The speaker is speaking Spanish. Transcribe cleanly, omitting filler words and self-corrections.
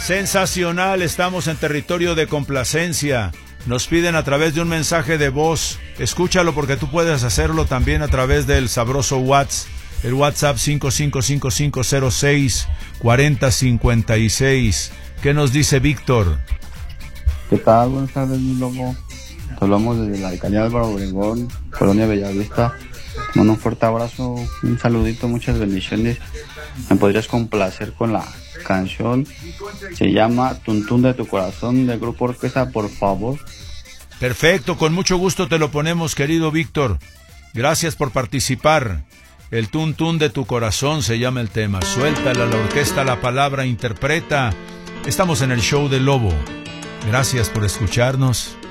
Sensacional, estamos en territorio de complacencia. Nos piden a través de un mensaje de voz. Escúchalo porque tú puedes hacerlo también a través del sabroso WhatsApp. El WhatsApp 5555064056. ¿Qué nos dice Víctor? ¿Qué tal? Buenas tardes, mi lobo. Te hablamos desde la alcaldía Álvaro Obregón, Colonia Bellavista. Te mando un fuerte abrazo, un saludito, muchas bendiciones. ¿Me podrías complacer con la canción? Se llama Tuntún de tu corazón, del grupo Orquesta, por favor. Perfecto, con mucho gusto te lo ponemos, querido Víctor. Gracias por participar. El Tuntún de tu corazón se llama el tema. Suéltale a la orquesta la palabra, interpreta. Estamos en el show del Lobo. Gracias por escucharnos.